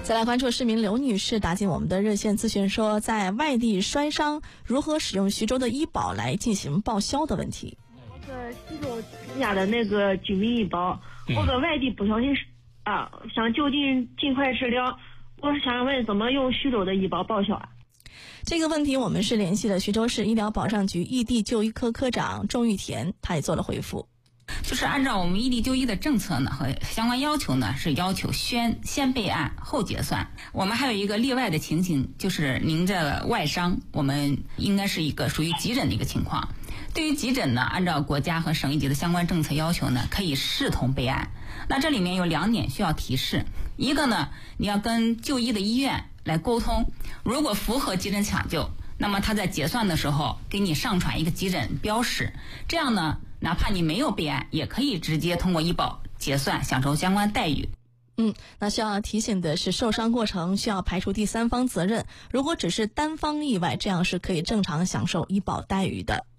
再来关注市民刘女士打进我们的热线咨询说，在外地摔伤如何使用徐州的医保来进行报销的问题。 我是徐州自家的那个居民医保，我搁外地不小心想就近尽快治疗，我想问怎么用徐州的医保报销啊？ 这个问题我们是联系了徐州市医疗保障局异地就医科科长钟玉田，他也做了回复。 就是按照我们异地就医的政策呢和相关要求呢，是要求先备案后结算。我们还有一个例外的情形，就是您这外伤，我们应该是一个属于急诊的一个情况。对于急诊呢，按照国家和省一级的相关政策要求呢，可以视同备案。那这里面有2点需要提示，一个呢，你要跟就医的医院来沟通，如果符合急诊抢救，那么他在结算的时候给你上传一个急诊标识，这样呢，哪怕你没有备案，也可以直接通过医保结算，享受相关待遇。 那需要提醒的是，受伤过程需要排除第三方责任，如果只是单方意外，这样是可以正常享受医保待遇的。